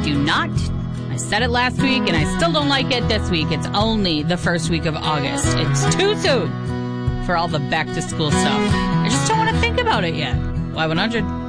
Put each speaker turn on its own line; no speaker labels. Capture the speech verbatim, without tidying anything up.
do not. I said it last week, and I still don't like it this week. It's only the first week of August. It's too soon for all the back-to-school stuff. I just don't want to think about it yet. Y one hundred.